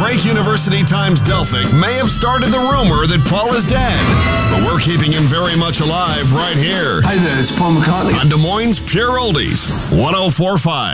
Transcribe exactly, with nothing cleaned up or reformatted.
Drake University Times Delphic may have started the rumor that Paul is dead, but we're keeping him very much alive right here Hi there, it's Paul McCartney. on Des Moines Pure Oldies, one oh four point five.